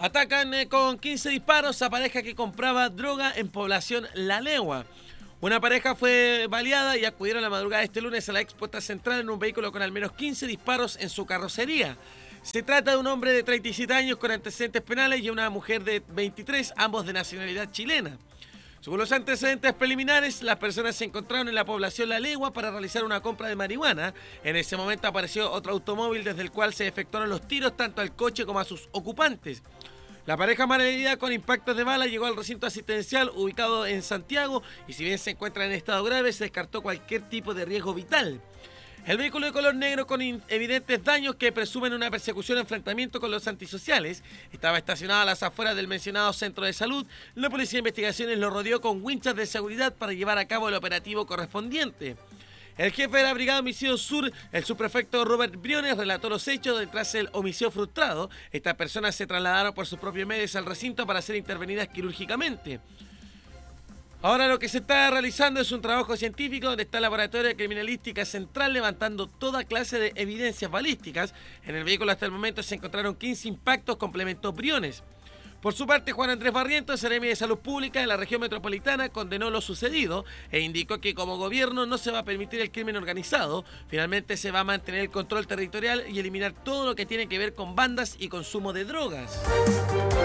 Atacan con 15 disparos a pareja que compraba droga en población La Legua. Una pareja fue baleada y acudieron la madrugada de este lunes a la expuesta central en un vehículo con al menos 15 disparos en su carrocería. Se trata de un hombre de 37 años con antecedentes penales y una mujer de 23, ambos de nacionalidad chilena. Según los antecedentes preliminares, las personas se encontraron en la población La Legua para realizar una compra de marihuana. En ese momento apareció otro automóvil desde el cual se efectuaron los tiros tanto al coche como a sus ocupantes. La pareja malherida con impactos de bala llegó al recinto asistencial ubicado en Santiago y si bien se encuentra en estado grave, se descartó cualquier tipo de riesgo vital. El vehículo de color negro con evidentes daños que presumen una persecución o enfrentamiento con los antisociales estaba estacionado a las afueras del mencionado centro de salud. La policía de investigaciones lo rodeó con winchas de seguridad para llevar a cabo el operativo correspondiente. El jefe de la Brigada de Homicidio Sur, el subprefecto Robert Briones, relató los hechos tras el homicidio frustrado. Estas personas se trasladaron por sus propios medios al recinto para ser intervenidas quirúrgicamente. Ahora lo que se está realizando es un trabajo científico donde está el Laboratorio de Criminalística Central levantando toda clase de evidencias balísticas. En el vehículo hasta el momento se encontraron 15 impactos, complementó Briones. Por su parte, Juan Andrés Barrientos, seremi de Salud Pública de la región metropolitana, condenó lo sucedido e indicó que como gobierno no se va a permitir el crimen organizado. Finalmente se va a mantener el control territorial y eliminar todo lo que tiene que ver con bandas y consumo de drogas.